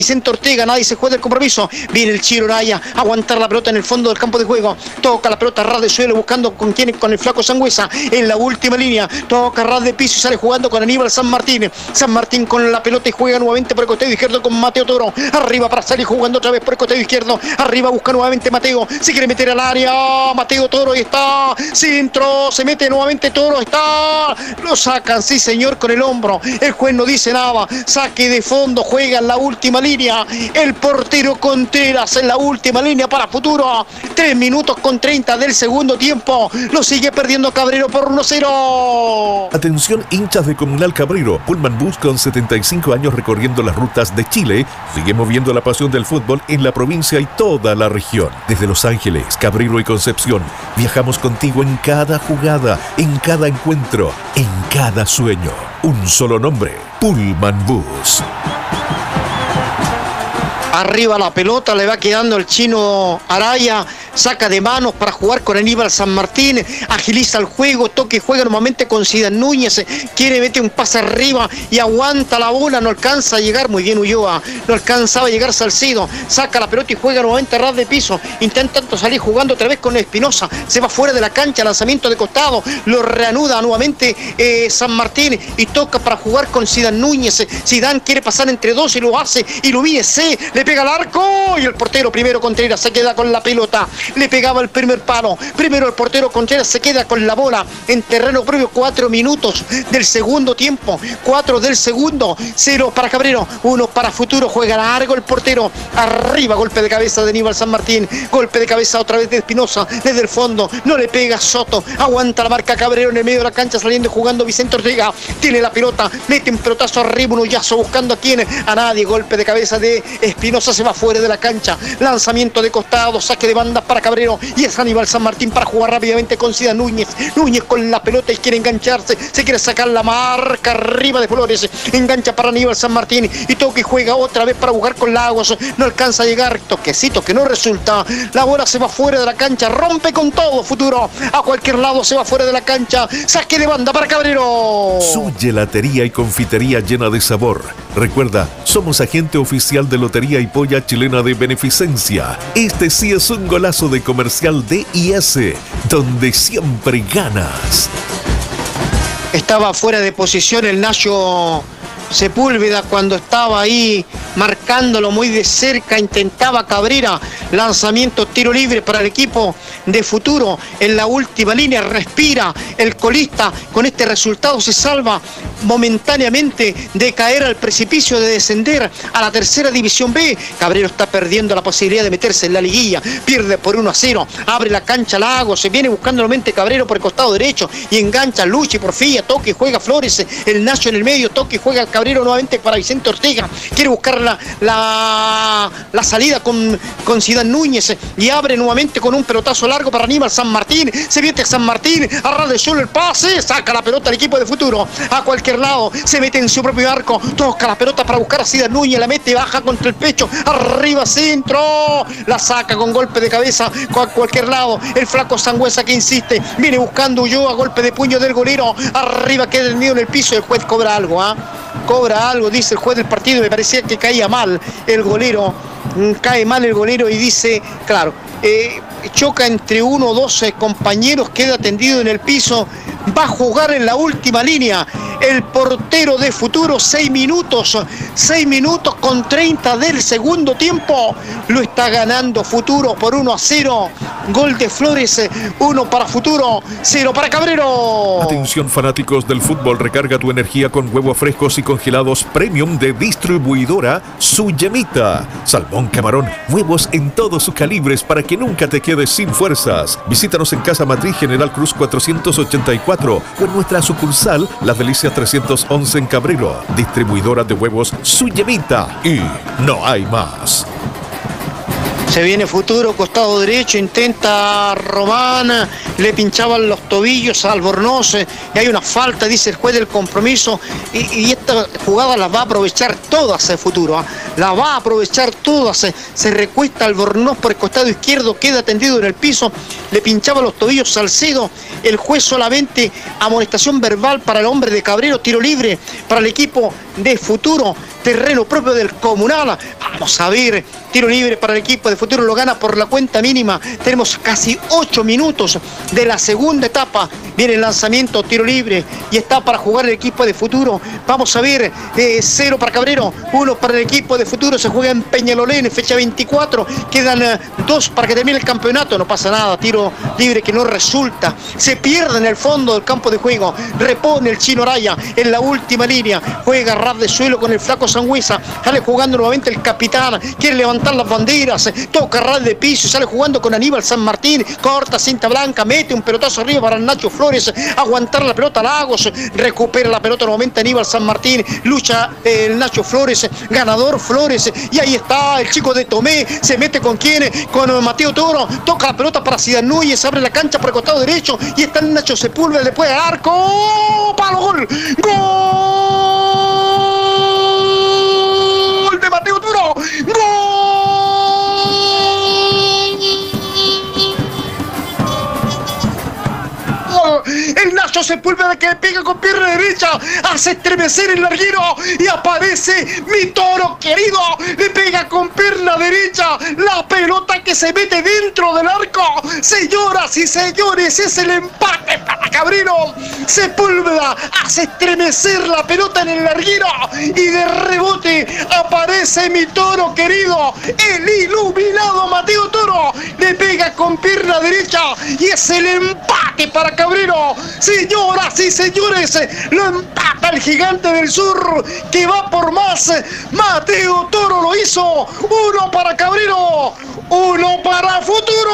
Vicente Ortega, nadie se juega el compromiso. Viene el Chiro Araya a aguantar la pelota en el fondo del campo de juego. Toca la pelota ras de suelo buscando con quién, con el flaco Sangüesa en la última línea. Toca ras de piso y sale jugando con Aníbal San Martín. San Martín con la pelota y juega nuevamente por el costado izquierdo con Mateo Toro. Arriba para salir jugando otra vez por el costado izquierdo. Arriba busca nuevamente Mateo. Se quiere meter al área. Mateo Toro y está. Centro. Se mete nuevamente Toro. Está. Lo sacan, sí señor, con el hombro. El juez no dice nada. Saque de fondo. Juega en la última línea. El portero Contreras en la última línea para Futuro. 3 minutos con 30 del segundo tiempo. Lo sigue perdiendo Cabrero por 1-0. Atención, hinchas de Comunal Cabrero. Pullman Bus, con 75 años recorriendo las rutas de Chile, sigue moviendo la pasión del fútbol en la provincia y toda la región. Desde Los Ángeles, Cabrero y Concepción, viajamos contigo en cada jugada, en cada encuentro, en cada sueño. Un solo nombre: Pullman Bus. Arriba la pelota, le va quedando el chino Araya, saca de manos para jugar con Aníbal San Martín, agiliza el juego, toque y juega nuevamente con Zidane Núñez, quiere meter un pase arriba y aguanta la bola, no alcanza a llegar, muy bien Ulloa, no alcanzaba a llegar Salcido, saca la pelota y juega nuevamente a ras de piso, intenta salir jugando otra vez con Espinosa, se va fuera de la cancha, lanzamiento de costado, lo reanuda nuevamente San Martín y toca para jugar con Zidane Núñez. Zidane quiere pasar entre dos y lo hace, y lo viene le pega al arco y el portero primero Contreras se queda con la pelota, le pegaba el primer palo, primero el portero Contreras se queda con la bola en terreno propio. 4 minutos del segundo tiempo, 4 del segundo, 0 para Cabrero, 1 para Futuro, juega largo el portero, arriba, golpe de cabeza de Aníbal San Martín, golpe de cabeza otra vez de Espinosa, desde el fondo, no le pega Soto, aguanta la marca Cabrero en el medio de la cancha, saliendo y jugando Vicente Ortega, tiene la pelota, mete un pelotazo arriba, un hoyazo buscando a nadie, golpe de cabeza de Espinosa, se va fuera de la cancha, lanzamiento de costado, saque de bandas para Cabrero, y es Aníbal San Martín para jugar rápidamente con Zidane Núñez. Núñez con la pelota y quiere engancharse, se quiere sacar la marca arriba de Flores, engancha para Aníbal San Martín y toca y juega otra vez para jugar con Lagos, no alcanza a llegar, toquecito que no resulta, la bola se va fuera de la cancha, rompe con todo Futuro, a cualquier lado se va fuera de la cancha, saque de banda para Cabrero. Su gelatería y confitería llena de sabor. Recuerda, somos agente oficial de Lotería y Polla Chilena de Beneficencia. Este sí es un golazo de comercial DIS, donde siempre ganas. Estaba fuera de posición el Nacho Sepúlveda cuando estaba ahí marcándolo muy de cerca, intentaba Cabrera, lanzamiento, tiro libre para el equipo de Futuro en la última línea, respira el colista, con este resultado se salva momentáneamente de caer al precipicio, de descender a la tercera división B. Cabrero está perdiendo la posibilidad de meterse en la liguilla, pierde por 1-0, abre la cancha Lago, se viene buscando nuevamente Cabrero por el costado derecho y engancha Luchi, Porfía, toque y juega Flores, el Nacho en el medio, toque y juega Cabrero nuevamente para Vicente Ortega, quiere buscar la salida con Zidane Núñez y abre nuevamente con un pelotazo largo para Aníbal San Martín, se mete San Martín, a ras de suelo el pase, saca la pelota al equipo de Futuro, a cualquier lado, se mete en su propio arco, toca la pelota para buscar a Zidane Núñez, la mete, baja contra el pecho, arriba centro, la saca con golpe de cabeza a cualquier lado, el flaco Sangüesa que insiste, viene buscando Ulloa, golpe de puño del golero, arriba queda el nido en el piso y el juez cobra algo, cobra algo, dice el juez del partido, me parecía que caía mal el golero, cae mal el golero y dice, claro, choca entre 1 o 2 compañeros, queda tendido en el piso, va a jugar en la última línea el portero de Futuro. 6 minutos con 30 del segundo tiempo, lo está ganando Futuro por 1-0, gol de Flores, 1 para Futuro, 0 para Cabrero. Atención fanáticos del fútbol, recarga tu energía con huevos frescos y congelados premium de distribuidora Su Yemita. Salmón, camarón, huevos en todos sus calibres para que nunca te quedes sin fuerzas. Visítanos en Casa Matriz General Cruz 484 o en nuestra sucursal Las Delicias 311 en Cabrero. Distribuidora de huevos Su Yemita, y no hay más. Se viene Futuro, costado derecho, intenta Román, le pinchaban los tobillos a Albornoz, y hay una falta, dice el juez del compromiso, y esta jugada la va a aprovechar todas el Futuro, la va a aprovechar todas, se recuesta Albornoz por el costado izquierdo, queda tendido en el piso, le pinchaba los tobillos Salcedo, el juez solamente amonestación verbal para el hombre de Cabrero, tiro libre para el equipo de Futuro, terreno propio del Comunal. Vamos a ver, tiro libre para el equipo de Futuro, lo gana por la cuenta mínima. Tenemos casi 8 minutos de la segunda etapa. Viene el lanzamiento, tiro libre, y está para jugar el equipo de Futuro. Vamos a ver, 0 para Cabrero, 1 para el equipo de Futuro. Se juega en Peñalolén, fecha 24. Quedan 2 para que termine el campeonato. No pasa nada, tiro libre que no resulta. Se pierde en el fondo del campo de juego. Repone el Chino Araya en la última línea. Juega ras de suelo con el flaco Sangüesa. Sale jugando nuevamente el capitán. Quiere levantar las banderas. Toca ras de piso. Sale jugando con Aníbal San Martín. Corta cinta blanca. Mete un pelotazo arriba para Nacho Flores. Aguantar la pelota Lagos. Recupera la pelota nuevamente Aníbal San Martín. Lucha el Nacho Flores. Ganador Flores. Y ahí está el chico de Tomé. Se mete con quién? Con Mateo Toro. Toca la pelota para Ciudad Núñez. Abre la cancha por el costado derecho. Y está el Nacho Sepúlveda. Le puede dar arco. ¡Oh! ¡Palo! ¡Gol! ¡Gol de Mateo Toro! ¡Gol! El Nacho Sepúlveda que le pega con pierna derecha, hace estremecer el larguero y aparece mi Toro querido, le pega con pierna derecha, la pelota que se mete dentro del arco. Señoras y señores, es el empate para Cabrero. Sepúlveda hace estremecer la pelota en el larguero y de rebote aparece mi Toro querido, el iluminado Mateo Toro, le pega con pierna derecha y es el empate para Cabrero. Señoras y señores, lo empata el Gigante del Sur, que va por más. Mateo Toro lo hizo. 1 para Cabrero, 1 para Futuro.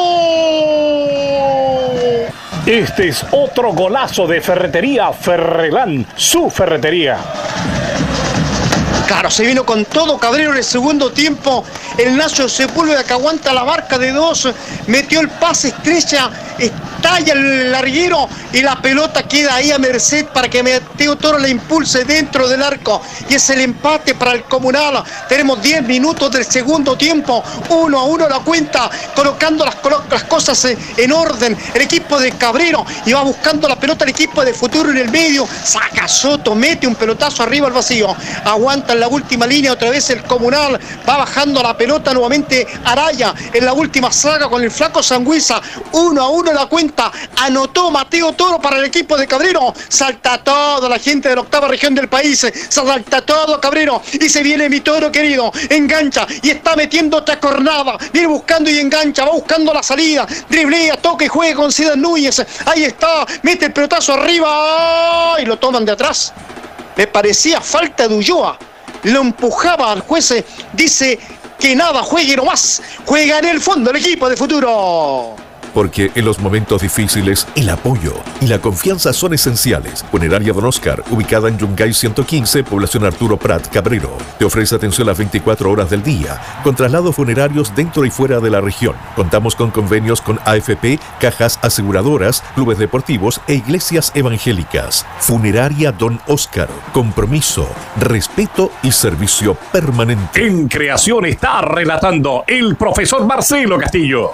Este es otro golazo de Ferretería Ferrelán, su ferretería. Claro, se vino con todo Cabrero en el segundo tiempo. El Nacho Sepúlveda que aguanta la marca de 2. Metió el pase estrecha. Estalla el larguero y la pelota queda ahí a merced para que Mateo Toro la impulse dentro del arco. Y es el empate para el Comunal. Tenemos 10 minutos del segundo tiempo. 1-1 la cuenta. Colocando las cosas en orden. El equipo de Cabrero. Y va buscando la pelota el equipo de Futuro en el medio. Saca Soto. Mete un pelotazo arriba al vacío. Aguanta en la última línea otra vez el Comunal. Va bajando la pelota nuevamente Araya. En la última saga con el flaco Sangüesa. 1-1 la cuenta. Anotó Mateo Toro para el equipo de Cabrero. Salta toda la gente de la octava región del país. Salta todo Cabrero. Y se viene mi Toro querido. Engancha y está metiendo otra cornada. Viene buscando y engancha. Va buscando la salida. Driblea, toca y juega con Ciudad Núñez. Ahí está. Mete el pelotazo arriba. Y lo toman de atrás. Me parecía falta de Ulloa. Lo empujaba al juez. Dice que nada, juegue nomás. Juega en el fondo el equipo de Futuro. Porque en los momentos difíciles, el apoyo y la confianza son esenciales. Funeraria Don Oscar, ubicada en Yungay 115, población Arturo Prat, Cabrero. Te ofrece atención las 24 horas del día, con traslados funerarios dentro y fuera de la región. Contamos con convenios con AFP, cajas aseguradoras, clubes deportivos e iglesias evangélicas. Funeraria Don Oscar. Compromiso, respeto y servicio permanente. En creación está relatando el profesor Marcelo Castillo.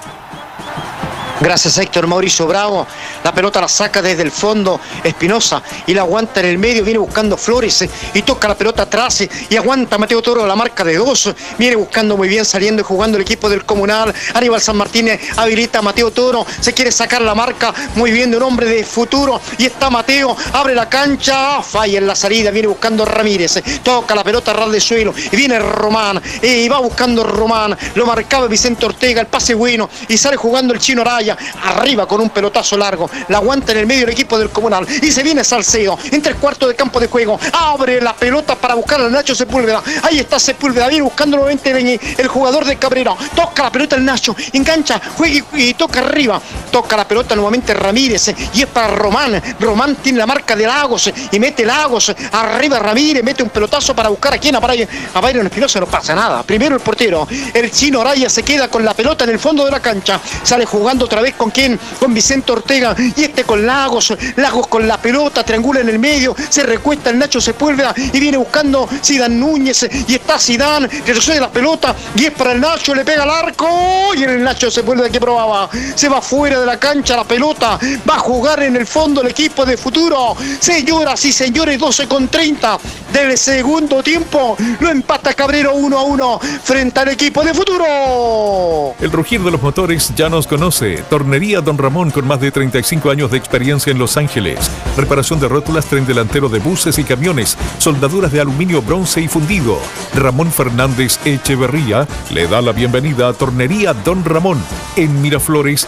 Gracias a Héctor Mauricio Bravo. La pelota la saca desde el fondo Espinosa y la aguanta en el medio. Viene buscando Flores y toca la pelota atrás y aguanta Mateo Toro la marca de 2. Viene buscando muy bien, saliendo y jugando el equipo del Comunal. Aníbal San Martín habilita a Mateo Toro. Se quiere sacar la marca muy bien de un hombre de Futuro. Y está Mateo. Abre la cancha. Falla en la salida. Viene buscando Ramírez. Toca la pelota a ras de suelo. Y viene Román. Y va buscando Román. Lo marcaba Vicente Ortega. El pase bueno. Y sale jugando el Chino Araya. Arriba con un pelotazo largo, la aguanta en el medio el equipo del Comunal y se viene Salcedo entre el cuarto de campo de juego, abre la pelota para buscar al Nacho Sepúlveda. Ahí está Sepúlveda, viene buscando nuevamente el jugador de Cabrera, toca la pelota el Nacho, engancha, juega y toca arriba, toca la pelota nuevamente Ramírez y es para Román. Román tiene la marca de Lagos y mete Lagos arriba. Ramírez mete un pelotazo para buscar a quien, a Byron Espinosa. No pasa nada, primero el portero, el Chino Araya se queda con la pelota en el fondo de la cancha, sale jugando otra otra vez con quién, con Vicente Ortega, y con Lagos con la pelota, triangula en el medio, se recuesta el Nacho Sepúlveda y viene buscando Zidane Núñez, y está Zidane, retrocede la pelota, y es para el Nacho, le pega al arco, y el Nacho Sepúlveda que probaba, se va fuera de la cancha la pelota, va a jugar en el fondo el equipo de Futuro. Señoras y señores, 12:30 del segundo tiempo, lo empata Cabrero 1-1 frente al equipo de Futuro. El rugir de los motores ya nos conoce. Tornería Don Ramón, con más de 35 años de experiencia en Los Ángeles. Reparación de rótulas, tren delantero de buses y camiones, soldaduras de aluminio, bronce y fundido. Ramón Fernández Echeverría le da la bienvenida a Tornería Don Ramón en Miraflores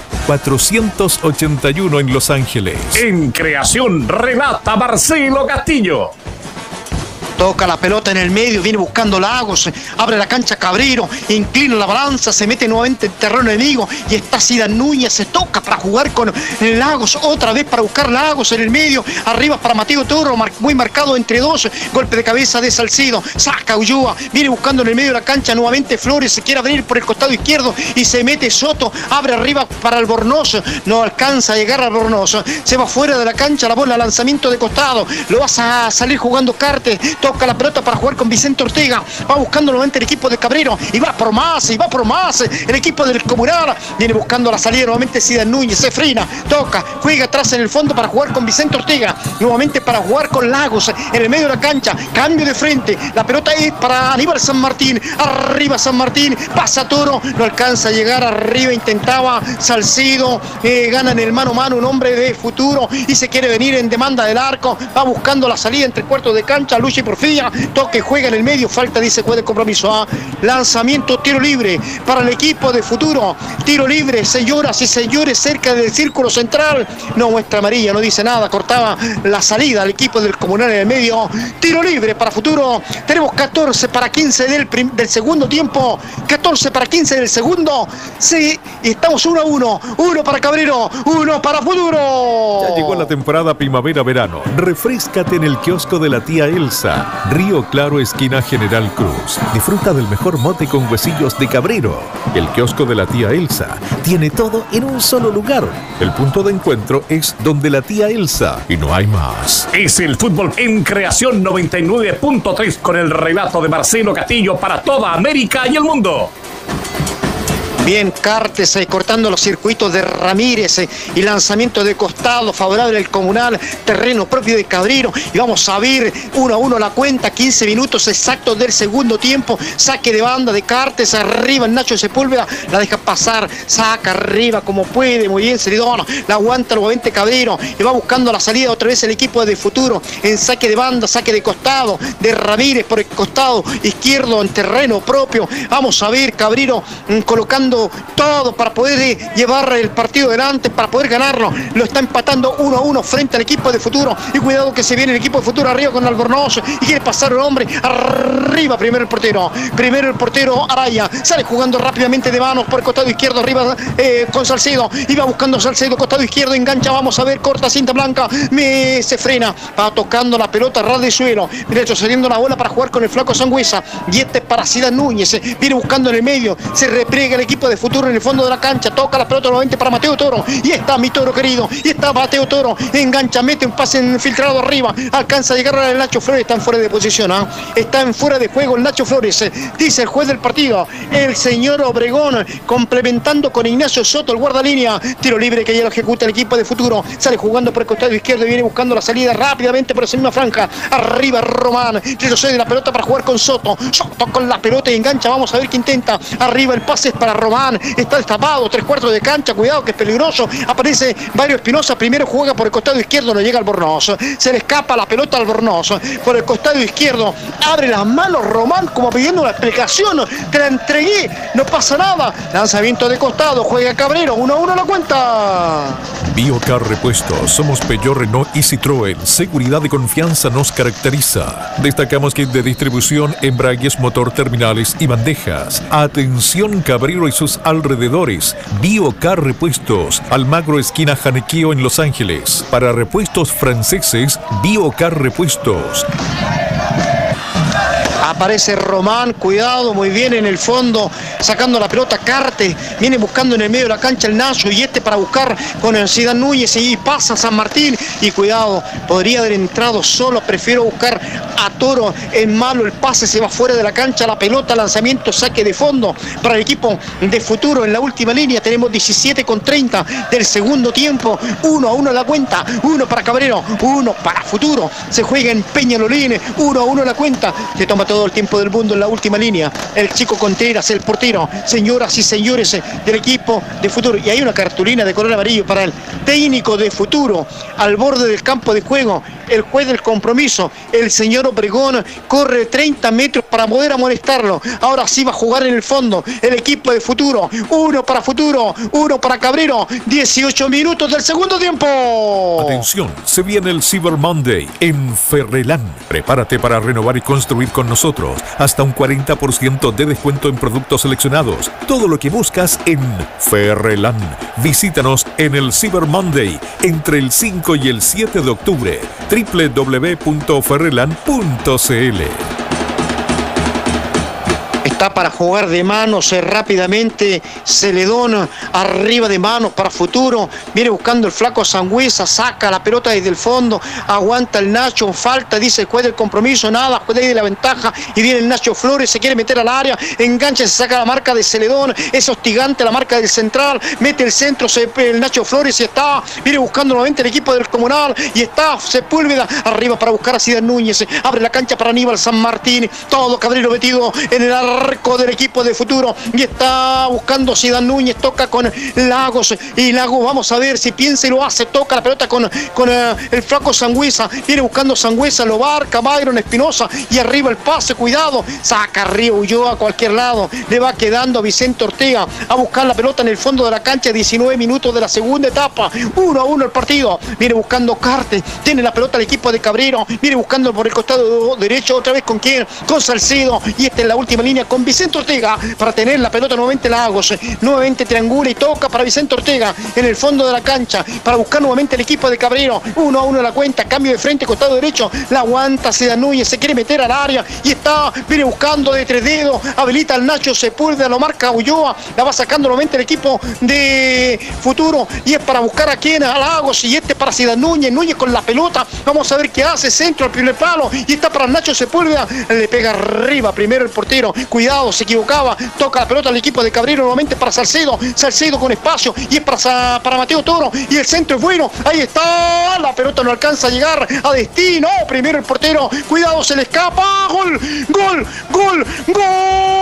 481 en Los Ángeles. En creación relata Marcelo Castillo. Toca la pelota en el medio, viene buscando Lagos, abre la cancha Cabrero, inclina la balanza, se mete nuevamente en terreno enemigo y está Zidane Núñez, se toca para jugar con Lagos, otra vez para buscar Lagos en el medio, arriba para Mateo Toro, muy marcado entre dos, golpe de cabeza de Salcido, saca Ulloa, viene buscando en el medio de la cancha nuevamente Flores, se quiere abrir por el costado izquierdo y se mete Soto, abre arriba para Albornoz, no alcanza a llegar a Albornoz, se va fuera de la cancha, la bola, lanzamiento de costado, lo vas a salir jugando Carte, toca la pelota para jugar con Vicente Ortega, va buscando nuevamente el equipo de Cabrero y va por más, el equipo del Comunal, viene buscando la salida nuevamente Zidane Núñez, se frena, toca, juega atrás en el fondo para jugar con Vicente Ortega, nuevamente para jugar con Lagos, en el medio de la cancha, cambio de frente, la pelota es para Aníbal San Martín, arriba San Martín, pasa Toro, no alcanza a llegar arriba, intentaba Salcido, gana en el mano a mano un hombre de Futuro y se quiere venir en demanda del arco, va buscando la salida entre cuartos de cancha, lucha y porfía, toque, juega en el medio, falta, dice juez de compromiso, lanzamiento, tiro libre para el equipo de Futuro, tiro libre, señoras y señores, cerca del círculo central, no muestra amarilla, no dice nada, cortaba la salida al equipo del Comunal en el medio, tiro libre para Futuro, tenemos 14:15 del segundo tiempo, 14:15 del segundo, sí, estamos 1-1, 1 para Cabrero, 1 para Futuro. Ya llegó la temporada primavera-verano, refréscate en el kiosco de la tía Elsa, Río Claro, esquina General Cruz. Disfruta del mejor mote con huesillos de Cabrero. El kiosco de la tía Elsa tiene todo en un solo lugar. El punto de encuentro es donde la tía Elsa y no hay más. Es el fútbol en creación 99.3 con el relato de Marcelo Castillo para toda América y el mundo. Bien, Cartes cortando los circuitos de Ramírez y lanzamiento de costado favorable al Comunal, terreno propio de Cabrero, y vamos a ver 1-1 la cuenta, 15 minutos exactos del segundo tiempo, saque de banda de Cartes, arriba el Nacho Sepúlveda, la deja pasar, saca arriba como puede, muy bien Ceridón, la aguanta nuevamente Cabrero y va buscando la salida otra vez el equipo de Futuro en saque de banda, saque de costado de Ramírez por el costado izquierdo en terreno propio, vamos a ver Cabrero colocando todo para poder llevar el partido adelante, para poder ganarlo, lo está empatando 1-1 frente al equipo de Futuro, y cuidado que se viene el equipo de Futuro arriba con Albornoz y quiere pasar un hombre, arriba primero el portero Araya, sale jugando rápidamente de manos por el costado izquierdo, arriba con Salcedo, y va buscando Salcedo, costado izquierdo, engancha, vamos a ver, corta cinta blanca, se frena, va tocando la pelota ras de suelo, derecho cediendo la bola para jugar con el flaco Sangüesa, y para Zidane Núñez, viene buscando en el medio, se repliega el equipo de Futuro en el fondo de la cancha, toca la pelota nuevamente para Mateo Toro, y está mi Toro querido, y está Mateo Toro, engancha, mete un pase infiltrado arriba, alcanza a llegar al Nacho Flores, está en fuera de posición, está en fuera de juego el Nacho Flores, dice el juez del partido, el señor Obregón, complementando con Ignacio Soto, el guardalínea, tiro libre que ya lo ejecuta el equipo de Futuro, sale jugando por el costado izquierdo y viene buscando la salida rápidamente por esa misma franja, arriba Román, retrocede la pelota para jugar con Soto con la pelota y engancha, vamos a ver qué intenta, arriba el pase es para Román, está destapado, 3/4 de cancha, cuidado que es peligroso, aparece Mario Espinosa, primero juega por el costado izquierdo, no llega Albornoz, se le escapa la pelota a Albornoz, por el costado izquierdo, abre las manos Román como pidiendo una explicación, te la entregué, no pasa nada, lanzamiento de costado, juega Cabrero, 1-1 la cuenta. Biocar Repuestos, somos Peugeot, Renault y Citroën, seguridad y confianza nos caracteriza. Destacamos kit de distribución, embragues, motor, terminales y bandejas. Atención Cabrero y sus alrededores. Biocar Repuestos, Almagro esquina Janequeo en Los Ángeles. Para repuestos franceses, Biocar Repuestos. aparece Román, cuidado, muy bien en el fondo, sacando la pelota Carte, viene buscando en el medio de la cancha el Nacho, y para buscar con el Zidane Núñez, y pasa San Martín, y cuidado, podría haber entrado solo, prefiero buscar a Toro, es malo el pase, se va fuera de la cancha, la pelota, lanzamiento, saque de fondo para el equipo de Futuro. En la última línea tenemos 17:30 del segundo tiempo, 1-1 la cuenta, 1 para Cabrero, 1 para Futuro, se juega en Peñalolín, 1-1 la cuenta, se toma todo el tiempo del mundo en la última línea, el chico Contreras, el portero, señoras y señores del equipo de Futuro, y hay una cartulina de color amarillo para el técnico de Futuro, al borde del campo de juego, el juez del compromiso, el señor Obregón, corre 30 metros para poder amonestarlo, ahora sí va a jugar en el fondo, el equipo de Futuro, 1 para Futuro, 1 para Cabrero, 18 minutos del segundo tiempo. Atención, se viene el Cyber Monday en Ferrelán. Prepárate para renovar y construir con nosotros. Hasta un 40% de descuento en productos seleccionados. Todo lo que buscas en Ferrelán. Visítanos en el Cyber Monday entre el 5 y el 7 de octubre. www.ferrelan.cl. Está para jugar de manos rápidamente Celedón, arriba de manos para Futuro, viene buscando el flaco Sangüesa, saca la pelota desde el fondo, aguanta el Nacho, falta, dice el juez del compromiso, nada, juez de la ventaja, y viene el Nacho Flores, se quiere meter al área, engancha, se saca la marca de Celedón, es hostigante la marca del central, mete el centro, el Nacho Flores, y está, viene buscando nuevamente el equipo del Comunal, y está Sepúlveda, arriba para buscar a Zidane Núñez, abre la cancha para Aníbal San Martín, todo Cabrero metido en el arco del equipo de Futuro, y está buscando Zidane Núñez, toca con Lagos, y Lagos, vamos a ver si piensa y lo hace, toca la pelota con el flaco Sangüesa, viene buscando Sangüesa, lo barca Byron Espinosa, y arriba el pase, cuidado, saca Río Ulloa a cualquier lado, le va quedando a Vicente Ortega a buscar la pelota en el fondo de la cancha, 19 minutos de la segunda etapa, 1-1 el partido, viene buscando Carte, tiene la pelota el equipo de Cabrero, viene buscando por el costado derecho, otra vez con quién, con Salcedo, y esta es la última línea con Vicente Ortega para tener la pelota nuevamente Lagos, nuevamente triangula y toca para Vicente Ortega en el fondo de la cancha para buscar nuevamente el equipo de Cabrero, 1-1 la cuenta, cambio de frente, costado derecho, la aguanta Zidane Núñez, se quiere meter al área y está, viene buscando de 3 dedos, habilita al Nacho Sepúlveda, lo marca Ulloa, la va sacando nuevamente el equipo de Futuro, y es para buscar a quien, a Lagos, y este para Zidane Núñez, Núñez con la pelota, vamos a ver qué hace, centro al primer palo, y está para Nacho Sepúlveda, le pega arriba primero el portero, cuidado, se equivocaba, toca la pelota al equipo de Cabrero nuevamente para Salcedo, Salcedo con espacio, y es para Mateo Toro, y el centro es bueno, ahí está, la pelota no alcanza a llegar a destino, primero el portero, cuidado, se le escapa, gol, gol, gol, gol.